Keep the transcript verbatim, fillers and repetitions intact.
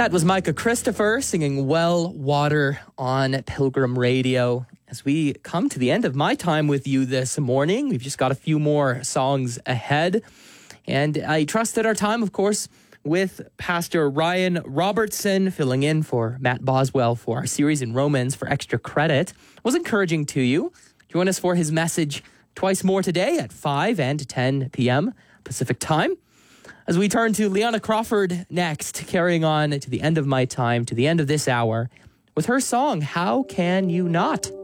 That was Micah Christopher singing Well Water on Pilgrim Radio. As we come to the end of my time with you this morning, we've just got a few more songs ahead. And I trust that our time, of course, with Pastor Ryan Robertson filling in for Matt Boswell for our series in Romans for extra credit was encouraging to you. Join us for his message twice more today at five and ten p.m. Pacific time. As we turn to Liana Crawford next, carrying on to the end of my time, to the end of this hour, with her song, How Can You Not?